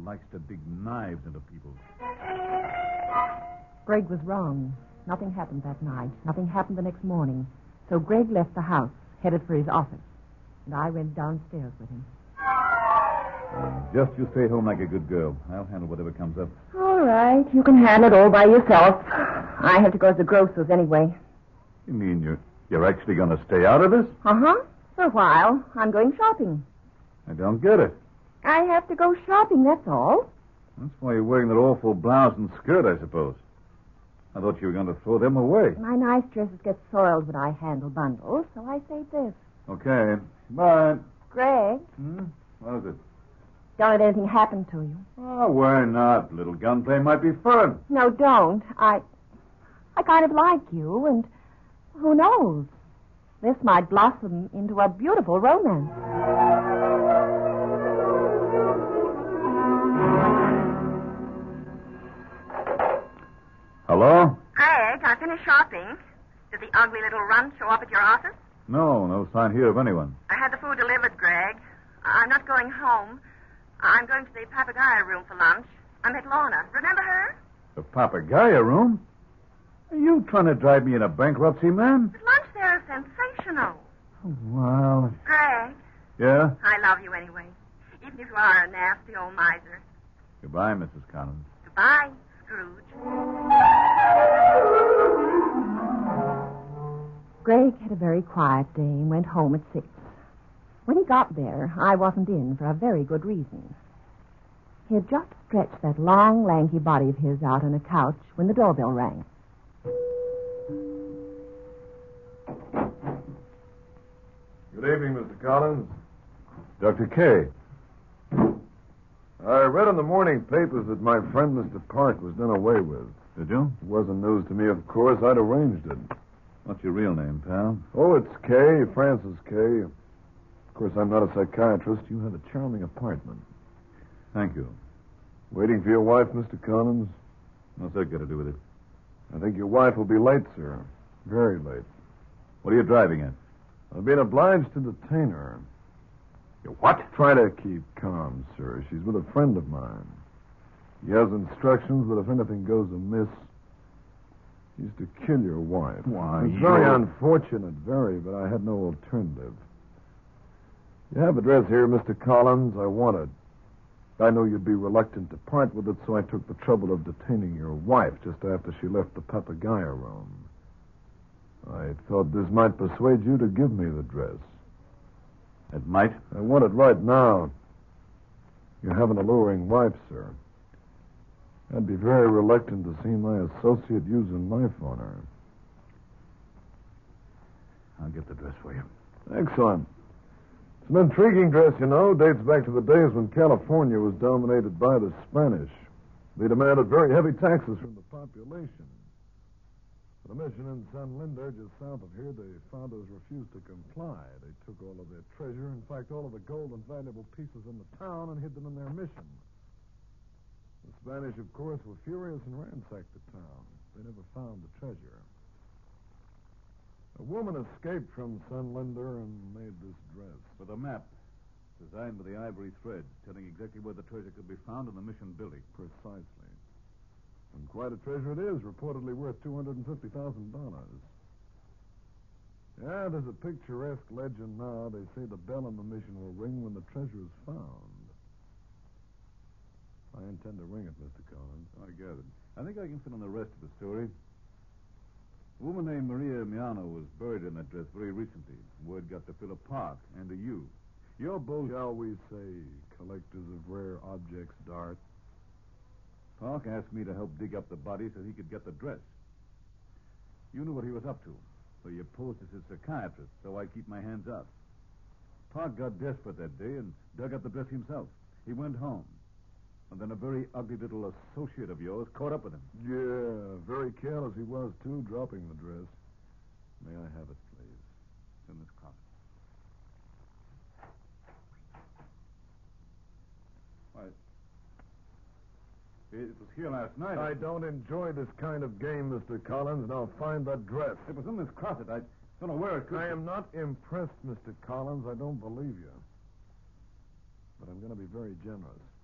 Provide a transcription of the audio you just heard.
likes to dig knives into people. Greg was wrong. Nothing happened that night. Nothing happened the next morning. So Greg left the house, headed for his office. And I went downstairs with him. Just you stay home like a good girl. I'll handle whatever comes up. All right. You can handle it all by yourself. I have to go to the grocer's anyway. You mean you're actually going to stay out of this? Uh-huh. For a while. I'm going shopping. I don't get it. I have to go shopping, that's all. That's why you're wearing that awful blouse and skirt, I suppose. I thought you were going to throw them away. My nice dresses get soiled when I handle bundles, so I save this. Okay. Bye. Greg, What is it? don't let anything happen to you. Oh, why not? Little gunplay might be fun. No, don't. I kind of like you, and who knows? This might blossom into a beautiful romance. Hello? Greg, I finished shopping. Did the ugly little runt show up at your office? No sign here of anyone. I had the food delivered, Greg. I'm not going home. I'm going to the Papagayo room for lunch. I met Lorna. Remember her? The Papagayo room? Are you trying to drive me into bankruptcy, man? The lunch there is sensational. Well... Greg, Yeah? I love you anyway. Even if you are a nasty old miser. Goodbye, Mrs. Collins. Goodbye, Scrooge. Greg had a very quiet day and went home at 6. When he got there, I wasn't in for a very good reason. He had just stretched that long, lanky body of his out on a couch when the doorbell rang. Good evening, Mr. Collins. Dr. K. I read in the morning papers that my friend Mr. Park was done away with. Did you? It wasn't news to me, of course. I'd arranged it. What's your real name, pal? Oh, it's Kay, Francis Kay. Of course, I'm not a psychiatrist. You have a charming apartment. Thank you. Waiting for your wife, Mr. Collins? What's that got to do with it? I think your wife will be late, sir. Very late. What are you driving at? I've been obliged to detain her. You what? Try to keep calm, sir. She's with a friend of mine. He has instructions that if anything goes amiss, he's to kill your wife. Why, It's very unfortunate, very, but I had no alternative. You have a dress here, Mr. Collins. I want it. I know you'd be reluctant to part with it, so I took the trouble of detaining your wife just after she left the Papagayo room. I thought this might persuade you to give me the dress. It might. I want it right now. You have an alluring wife, sir. I'd be very reluctant to see my associate use a knife on her. I'll get the dress for you. Excellent. It's an intriguing dress, you know. Dates back to the days when California was dominated by the Spanish. They demanded very heavy taxes from the population. For the mission in San Linda, just south of here, the founders refused to comply. They took all of their treasure, in fact, all of the gold and valuable pieces in the town, and hid them in their mission. The Spanish, of course, were furious and ransacked the town. They never found the treasure. A woman escaped from San Linda and made this dress. With a map, designed with the ivory thread, telling exactly where the treasure could be found in the mission building. Precisely. And quite a treasure it is, reportedly worth $250,000. Yeah, there's a picturesque legend now. They say the bell in the mission will ring when the treasure is found. I intend to ring it, Mr. Collins. I gathered. I think I can fill in the rest of the story. A woman named Maria Miano was buried in that dress very recently. Word got to Philip Park and to you. You're both... Shall we say collectors of rare objects, Dart? Park asked me to help dig up the body so he could get the dress. You knew what he was up to, so you posed as his psychiatrist, so I keep my hands out. Park got desperate that day and dug up the dress himself. He went home. And then a very ugly little associate of yours caught up with him. Yeah, very careless he was, too, dropping the dress. May I have it, please? It's in this closet. Why, it was here last night. I don't enjoy this kind of game, Mr. Collins. Now find that dress. It was in this closet. I don't know where it could I am not impressed, Mr. Collins. I don't believe you. But I'm going to be very generous.